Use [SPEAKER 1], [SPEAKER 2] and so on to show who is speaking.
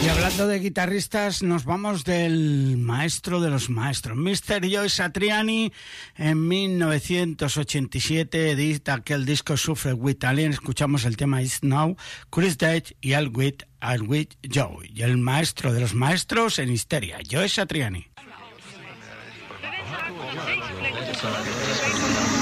[SPEAKER 1] Y hablando de guitarristas, nos vamos del maestro de los maestros, Mr. Joe Satriani. En 1987 edita aquel disco Suffer with Alien. Escuchamos el tema Is Now, Chris Deitch y I'll With Joe. Y el maestro de los maestros en Histeria, Joe Satriani.